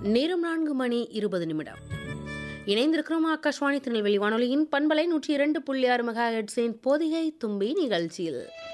நேரம் 4:20. இணைந்திருக்கிறோம் ஆகாஷ்வாணி திருநெல்வேலி வானொலியின் பண்பலை 102.6 மெகாஹெர்ட்ஸின் பொதிகை தும்பி நிகழ்ச்சியில்.